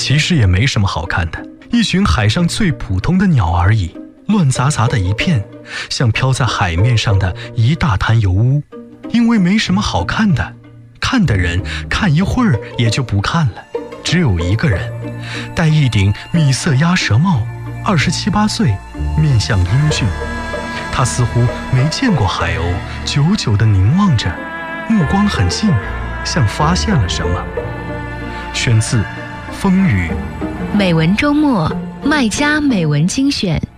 其实也没什么好看的，一群海上最普通的鸟而已，乱杂杂的一片，像飘在海面上的一大滩油污。因为没什么好看的，看的人看一会儿也就不看了。只有一个人，戴一顶米色鸭舌帽，27、8岁，面相英俊。他似乎没见过海鸥，久久地凝望着，目光很近，像发现了什么。选自《风雨》。 美文周末，麦家美文精选。